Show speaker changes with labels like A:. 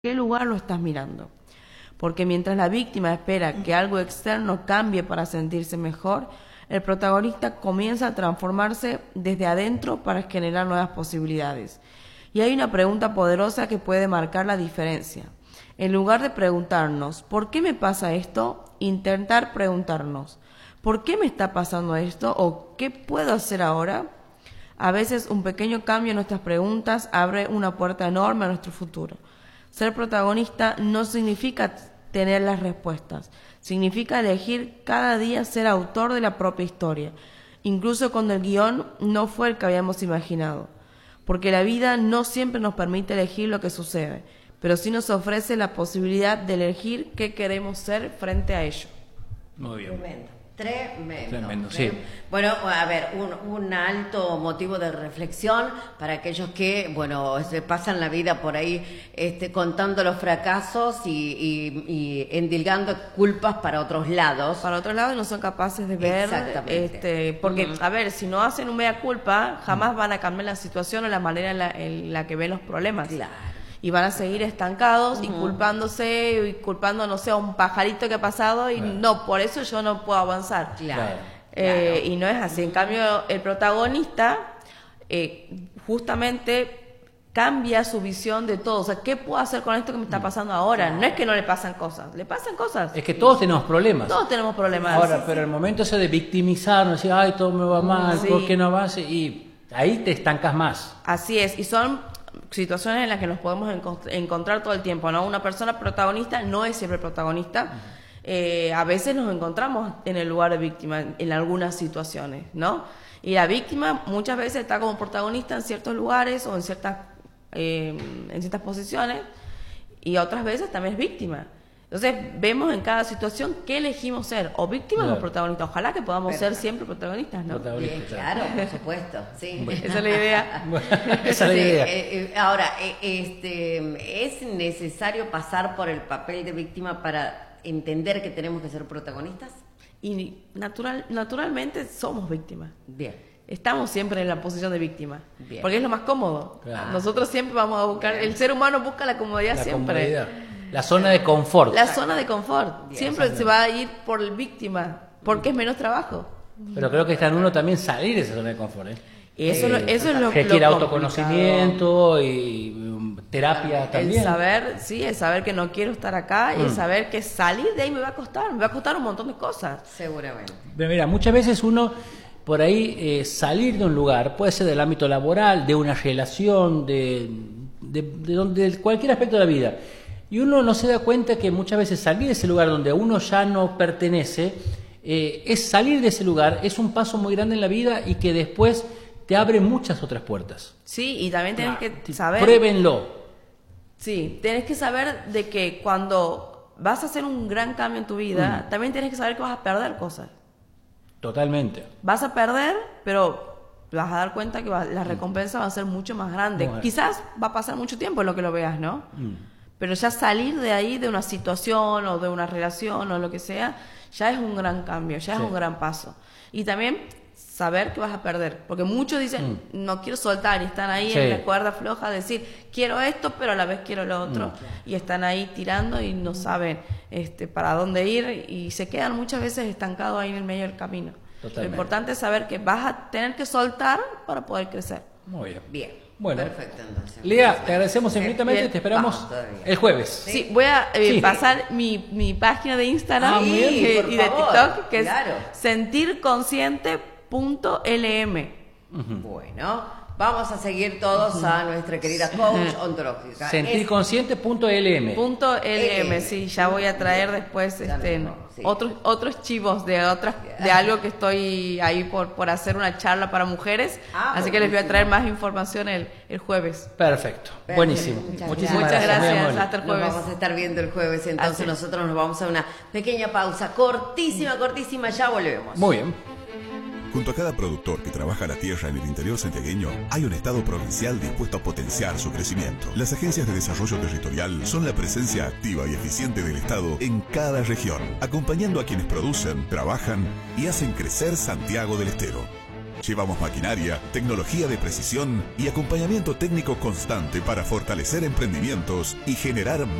A: qué lugar lo estás mirando. Porque mientras la víctima espera que algo externo cambie para sentirse mejor, el protagonista comienza a transformarse desde adentro para generar nuevas posibilidades. Y hay una pregunta poderosa que puede marcar la diferencia. En lugar de preguntarnos, ¿por qué me pasa esto?, intentar preguntarnos, ¿por qué me está pasando esto? ¿O qué puedo hacer ahora? A veces un pequeño cambio en nuestras preguntas abre una puerta enorme a nuestro futuro. Ser protagonista no significa tener las respuestas, significa elegir cada día ser autor de la propia historia, incluso cuando el guión no fue el que habíamos imaginado. Porque la vida no siempre nos permite elegir lo que sucede, pero sí nos ofrece la posibilidad de elegir qué queremos ser frente a ello.
B: Muy bien.
C: Tremendo.
B: Sí.
C: Bueno, a ver, un alto motivo de reflexión para aquellos que, bueno, se pasan la vida por ahí contando los fracasos y endilgando culpas para otros lados.
A: Para otros lados no son capaces de ver, porque, a ver, si no hacen un mea culpa, jamás van a cambiar la situación o la manera en la que ven los problemas.
C: Claro.
A: Y van a seguir estancados y culpándose y culpando, no sé, a un pajarito que ha pasado y no, por eso yo no puedo avanzar.
C: Claro.
A: Y no es así. En cambio, el protagonista justamente cambia su visión de todo. O sea, ¿qué puedo hacer con esto que me está pasando ahora? No es que no le pasan cosas, le pasan cosas.
B: Es que todos tenemos problemas.
A: Todos tenemos problemas.
B: Ahora, pero el momento ese de victimizarnos, decir, ay, todo me va mal, ¿por qué no avance? Y ahí te estancas más.
A: Así es, y son situaciones en las que nos podemos encontrar todo el tiempo, ¿no? Una persona protagonista no es siempre protagonista. A veces nos encontramos en el lugar de víctima en algunas situaciones, ¿no? Y la víctima muchas veces está como protagonista en ciertos lugares o en ciertas posiciones, y otras veces también es víctima. Entonces vemos en cada situación qué elegimos ser, o víctimas o protagonistas. Ojalá que podamos ser siempre protagonistas, ¿no?
C: Bien, claro, por supuesto, sí.
A: Esa es la idea.
B: Esa es la idea.
C: Ahora, ¿es necesario pasar por el papel de víctima para entender que tenemos que ser protagonistas?
A: Y naturalmente somos víctimas.
C: Bien.
A: Estamos siempre en la posición de víctima.
C: Bien.
A: Porque es lo más cómodo.
B: Claro.
A: Nosotros siempre vamos a buscar, el ser humano busca la comodidad siempre.
B: Comodidad. La zona de confort.
A: La zona de confort.
C: Bien.
A: Siempre se va a ir por el víctima, porque es menos trabajo.
B: Pero creo que está en uno también salir de esa zona de confort.
A: Y eso es lo
B: requiere
A: lo
B: autoconocimiento y terapia también.
A: El saber que no quiero estar acá y el saber que salir de ahí me va a costar un montón de cosas.
C: Seguramente.
B: Pero mira, muchas veces uno por ahí salir de un lugar, puede ser del ámbito laboral, de una relación, de cualquier aspecto de la vida. Y uno no se da cuenta que muchas veces salir de ese lugar donde uno ya no pertenece, es salir de ese lugar, es un paso muy grande en la vida y que después te abre muchas otras puertas.
A: Sí, y también tienes que saber...
B: Pruébenlo.
A: Sí, tienes que saber de que cuando vas a hacer un gran cambio en tu vida, también tienes que saber que vas a perder cosas.
B: Totalmente.
A: Vas a perder, pero te vas a dar cuenta que la recompensa va a ser mucho más grande.
B: Bueno.
A: Quizás va a pasar mucho tiempo en lo que lo veas, ¿no? Pero ya salir de ahí, de una situación o de una relación o lo que sea, ya es un gran cambio, ya es un gran paso. Y también saber que vas a perder, porque muchos dicen, no quiero soltar, y están ahí en la cuerda floja, decir, quiero esto, pero a la vez quiero lo otro, y están ahí tirando y no saben para dónde ir, y se quedan muchas veces estancados ahí en el medio del camino.
B: Totalmente.
A: Lo importante es saber que vas a tener que soltar para poder crecer.
B: Muy bien.
C: Bien.
B: Bueno,
C: Perfecto, entonces.
B: Lea, te agradecemos infinitamente,
A: Bien.
B: te esperamos
C: Vamos todavía.
B: el jueves.
A: Sí, voy a pasar mi página de Instagram
B: muy bien.
C: Por
A: y de
C: favor,
A: TikTok, que
C: claro.
A: es sentirconsciente.lm.
C: Bueno, vamos a seguir todos a nuestra querida coach ontológica.
B: Sentirconsciente.lm.
A: .lm, sí, ya voy a traer después
C: Ya mejor, sí.
A: otros chivos de algo que estoy ahí por hacer una charla para mujeres, así que les voy a traer más información el jueves.
B: Perfecto. Buenísimo. Muchísimas
A: Muchas
B: muy
A: gracias,
B: amable.
A: hasta el
C: Nos
A: jueves.
C: vamos a estar viendo el jueves, entonces
A: Así es.
C: nosotros nos vamos a una pequeña pausa, cortísima, ya volvemos.
B: Muy bien.
D: Junto a cada productor que trabaja la tierra en el interior santiagueño, hay un Estado provincial dispuesto a potenciar su crecimiento. Las agencias de desarrollo territorial son la presencia activa y eficiente del Estado en cada región, acompañando a quienes producen, trabajan y hacen crecer Santiago del Estero. Llevamos maquinaria, tecnología de precisión y acompañamiento técnico constante para fortalecer emprendimientos y generar